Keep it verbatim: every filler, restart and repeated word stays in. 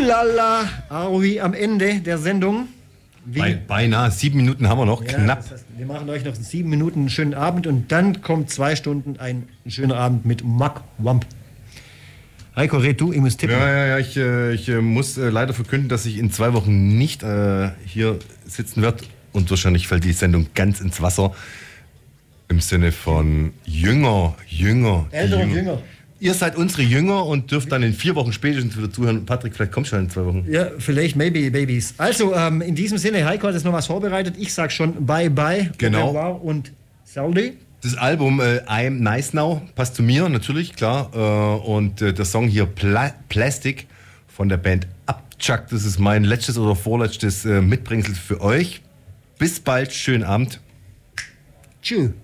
Ulala, are we am Ende der Sendung? Be- beinahe, sieben Minuten haben wir noch, ja, knapp. Das heißt, wir machen euch noch in sieben Minuten einen schönen Abend und dann kommt zwei Stunden ein schöner Abend mit Muck Wump. Heiko, red du, ich muss tippen. Ja, ja, ja, ich, äh, ich äh, muss äh, leider verkünden, dass ich in zwei Wochen nicht äh, hier sitzen werde und wahrscheinlich fällt die Sendung ganz ins Wasser. Im Sinne von Jünger, Jünger. Älter und Jünger. Ihr seid unsere Jünger und dürft dann in vier Wochen spätestens wieder zuhören. Patrick, vielleicht kommst du schon in zwei Wochen. Ja, vielleicht, maybe, Babies. Also, ähm, in diesem Sinne, Heiko hat jetzt noch was vorbereitet. Ich sag schon Bye-Bye. Genau. Au revoir und Saldi. Das Album äh, I'm Nice Now passt zu mir, natürlich, klar. Äh, und äh, der Song hier Pla- Plastic von der Band Abchuck. Das ist mein letztes oder vorletztes äh, Mitbringsel für euch. Bis bald, schönen Abend. Tschüss.